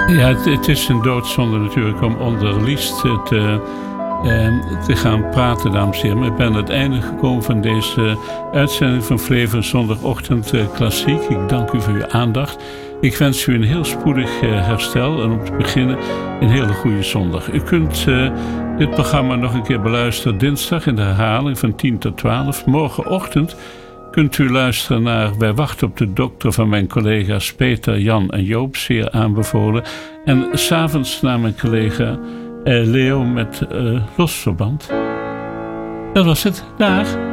Ja, het is een doodzonde natuurlijk om onder Liest te gaan praten, dames en heren. Ik ben aan het einde gekomen van deze uitzending van Flevo Zondagochtend Klassiek. Ik dank u voor uw aandacht. Ik wens u een heel spoedig herstel en om te beginnen een hele goede zondag. U kunt dit programma nog een keer beluisteren dinsdag in de herhaling van 10 tot 12. Morgenochtend kunt u luisteren naar Wij wachten op de dokter van mijn collega's Peter, Jan en Joop, zeer aanbevolen. En 's avonds naar mijn collega Leo met Losverband. Dat was het. Dag.